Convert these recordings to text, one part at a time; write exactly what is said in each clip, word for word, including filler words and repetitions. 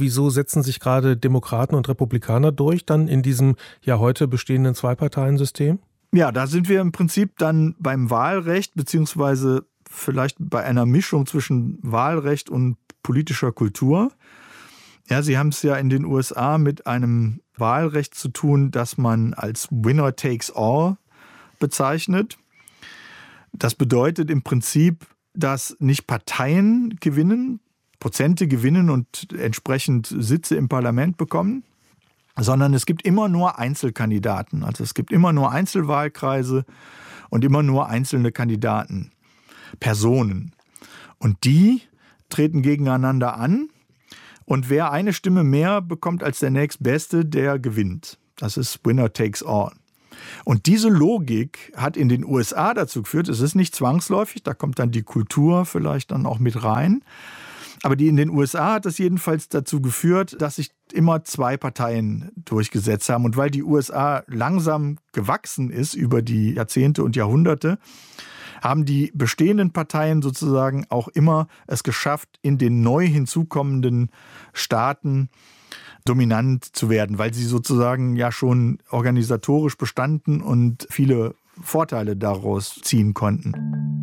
wieso setzen sich gerade Demokraten und Republikaner durch, dann in diesem ja heute bestehenden Zwei-Parteien-System? Ja, da sind wir im Prinzip dann beim Wahlrecht, beziehungsweise vielleicht bei einer Mischung zwischen Wahlrecht und politischer Kultur. Ja, Sie haben es ja in den U S A mit einem Wahlrecht zu tun, das man als Winner takes all bezeichnet. Das bedeutet im Prinzip, dass nicht Parteien gewinnen, Prozente gewinnen und entsprechend Sitze im Parlament bekommen, sondern es gibt immer nur Einzelkandidaten. Also es gibt immer nur Einzelwahlkreise und immer nur einzelne Kandidaten, Personen. Und die treten gegeneinander an und wer eine Stimme mehr bekommt als der nächstbeste, der gewinnt. Das ist Winner takes all. Und diese Logik hat in den U S A dazu geführt, es ist nicht zwangsläufig, da kommt dann die Kultur vielleicht dann auch mit rein, aber die in den U S A hat es jedenfalls dazu geführt, dass sich immer zwei Parteien durchgesetzt haben. Und weil die U S A langsam gewachsen ist über die Jahrzehnte und Jahrhunderte, haben die bestehenden Parteien sozusagen auch immer es geschafft, in den neu hinzukommenden Staaten dominant zu werden, weil sie sozusagen ja schon organisatorisch bestanden und viele Vorteile daraus ziehen konnten.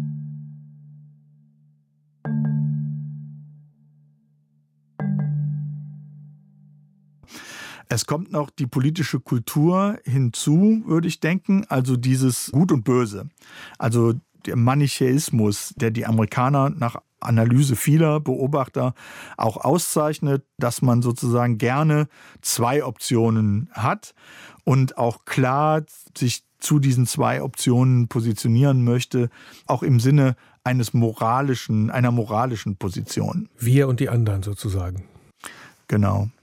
Es kommt noch die politische Kultur hinzu, würde ich denken, also dieses Gut und Böse. Also der Manichäismus, der die Amerikaner nach Analyse vieler Beobachter auch auszeichnet, dass man sozusagen gerne zwei Optionen hat und auch klar sich zu diesen zwei Optionen positionieren möchte, auch im Sinne eines moralischen, einer moralischen Position. Wir und die anderen sozusagen. Genau.